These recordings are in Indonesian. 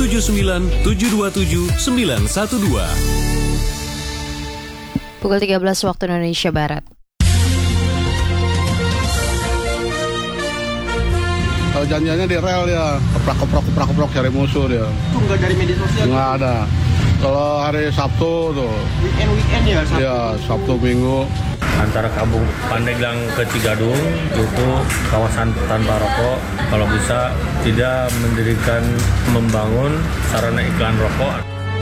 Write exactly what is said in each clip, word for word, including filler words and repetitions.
tujuh sembilan tujuh dua tujuh sembilan satu dua. Pukul tiga belas waktu Indonesia Barat. Kalau janjiannya di rel ya, keprak-keprak, keprak-keprak cari musuh dia. Itu nggak dari media sosial? Nggak ada. Kalau hari Sabtu tuh. Weekend-weekend ya Sabtu? Iya, Sabtu Minggu. Antara Kampung Pandeglang ke Cigadung itu kawasan tanpa rokok. Kalau bisa tidak mendirikan membangun sarana iklan rokok.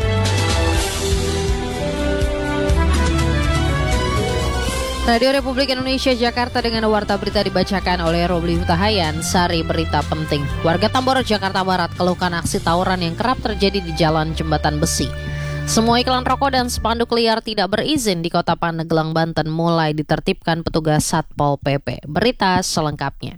Radio Republik Indonesia Jakarta dengan warta berita dibacakan oleh Robli Hutahayan. Sari berita penting. Warga Tambora, Jakarta Barat keluhkan aksi tawuran yang kerap terjadi di Jalan Jembatan Besi. Semua iklan rokok dan spanduk liar tidak berizin di Kota Pandeglang, Banten mulai ditertibkan petugas Satpol P P. Berita selengkapnya.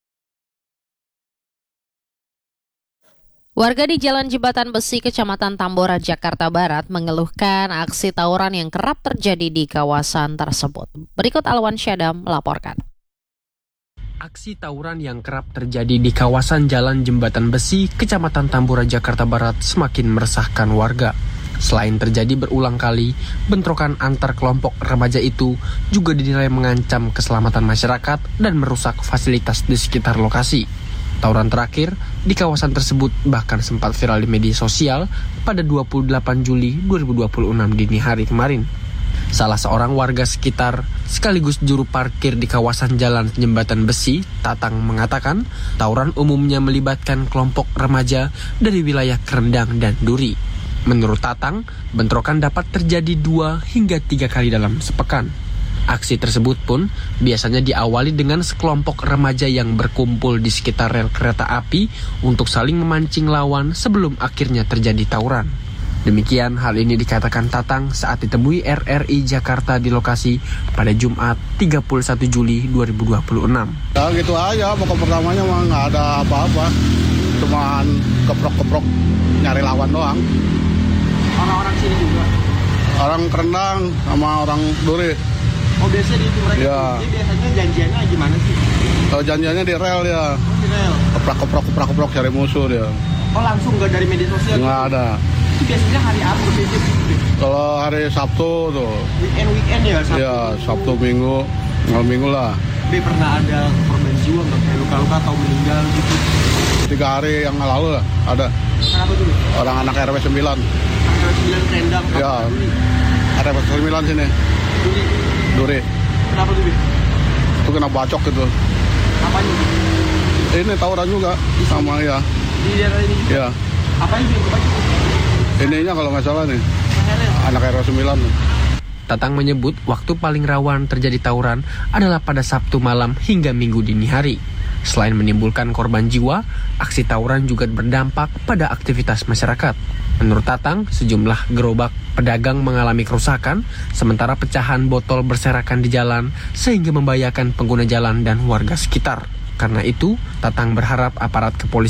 Warga di Jalan Jembatan Besi, Kecamatan Tambora, Jakarta Barat mengeluhkan aksi tawuran yang kerap terjadi di kawasan tersebut. Berikut Alwan Syadam melaporkan. Aksi tawuran yang kerap terjadi di kawasan Jalan Jembatan Besi, Kecamatan Tambora, Jakarta Barat semakin meresahkan warga. Selain terjadi berulang kali, bentrokan antar kelompok remaja itu juga dinilai mengancam keselamatan masyarakat dan merusak fasilitas di sekitar lokasi. Tawuran terakhir di kawasan tersebut bahkan sempat viral di media sosial pada dua puluh delapan Juli dua ribu dua puluh enam dini hari kemarin. Salah seorang warga sekitar sekaligus juru parkir di kawasan Jalan Jembatan Besi, Tatang, mengatakan tawuran umumnya melibatkan kelompok remaja dari wilayah Kerendang dan Duri. Menurut Tatang, bentrokan dapat terjadi dua hingga tiga kali dalam sepekan. Aksi tersebut pun biasanya diawali dengan sekelompok remaja yang berkumpul di sekitar rel kereta api untuk saling memancing lawan sebelum akhirnya terjadi tawuran. Demikian hal ini dikatakan Tatang saat ditemui R R I Jakarta di lokasi pada Jumat tiga puluh satu Juli dua ribu dua puluh enam. Ya gitu aja, pokok pertamanya mah nggak ada apa-apa. Cuman keprok-keprok nyari lawan doang. Orang-orang sini juga? Orang Kerendang sama orang Duri. Oh biasanya di itu mereka? Ya. Jadi biasanya janjiannya gimana sih? Kalau janjiannya di rel ya. Oh di rel? Keprak-keprak, keprak-keprak cari musuh dia. Oh langsung nggak dari media sosial? Nggak gitu? ada. Itu biasanya hari apa sih? Kalau hari Sabtu tuh. Weekend-weekend ya Sabtu? Iya, Sabtu Minggu, malam Minggu lah. Tapi pernah ada korban jiwa nggak? Kayak luka-luka atau meninggal gitu? Tiga hari yang lalu lah ada. Kenapa tuh? Orang anak R W sembilan. R W sembilan Kerendang? Ya, R W sembilan sini. Duri? Duri. Kenapa tuh? Itu kena bacok gitu. Apanya? Ini tawuran juga sama ya. Di daerah ini juga? Ya. Apanya yang kebacok? Ininya kalau nggak salah nih. Leher. Anak R W sembilan. Tatang menyebut waktu paling rawan terjadi tawuran adalah pada Sabtu malam hingga Minggu dini hari. Selain menimbulkan korban jiwa, aksi tawuran juga berdampak pada aktivitas masyarakat. Menurut Tatang, sejumlah gerobak pedagang mengalami kerusakan, sementara pecahan botol berserakan di jalan sehingga membahayakan pengguna jalan dan warga sekitar. Karena itu, Tatang berharap aparat kepolisian